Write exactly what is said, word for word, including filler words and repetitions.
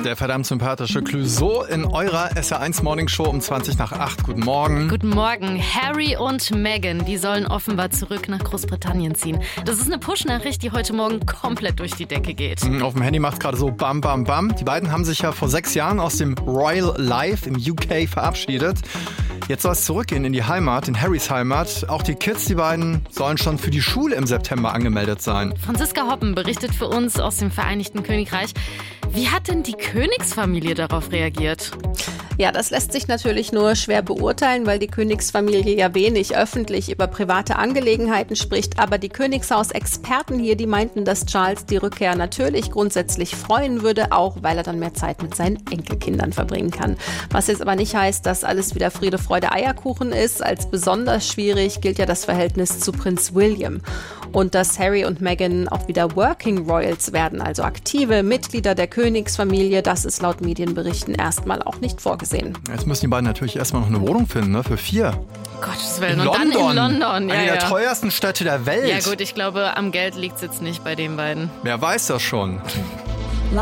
Der verdammt sympathische Clouseau in eurer S R eins Morning Show um zwanzig nach acht. Guten Morgen. Guten Morgen. Harry und Meghan, die sollen offenbar zurück nach Großbritannien ziehen. Das ist eine Push-Nachricht, die heute Morgen komplett durch die Decke geht. Auf dem Handy macht es gerade so bam, bam, bam. Die beiden haben sich ja vor sechs Jahren aus dem Royal Life im U K verabschiedet. Jetzt soll es zurückgehen in die Heimat, in Harrys Heimat. Auch die Kids, die beiden, sollen schon für die Schule im September angemeldet sein. Franziska Hoppen berichtet für uns aus dem Vereinigten Königreich. Wie hat denn die Königsfamilie darauf reagiert? Ja, das lässt sich natürlich nur schwer beurteilen, weil die Königsfamilie ja wenig öffentlich über private Angelegenheiten spricht. Aber die Königshaus-Experten hier, die meinten, dass Charles die Rückkehr natürlich grundsätzlich freuen würde, auch weil er dann mehr Zeit mit seinen Enkelkindern verbringen kann. Was jetzt aber nicht heißt, dass alles wieder Friede, Freude, Eierkuchen ist. Als besonders schwierig gilt ja das Verhältnis zu Prinz William. Und dass Harry und Meghan auch wieder Working Royals werden, also aktive Mitglieder der Königsfamilie, das ist laut Medienberichten erstmal auch nicht vorgesehen. Jetzt müssen die beiden natürlich erstmal noch eine Wohnung finden, ne? Für vier. Gottes Willen. In Und London. dann in London. Ja, Eine ja. der teuersten Städte der Welt. Ja gut, ich glaube, am Geld liegt es jetzt nicht bei den beiden. Wer weiß das schon.